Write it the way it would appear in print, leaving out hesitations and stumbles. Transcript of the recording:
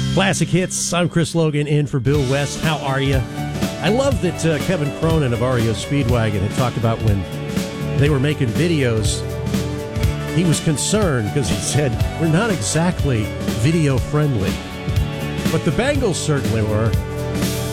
Classic Hits. I'm Chris Logan in for Bill West. How are you? I love that Kevin Cronin of REO Speedwagon had talked about when they were making videos. He was concerned because he said, we're not exactly video friendly. But the Bengals certainly were.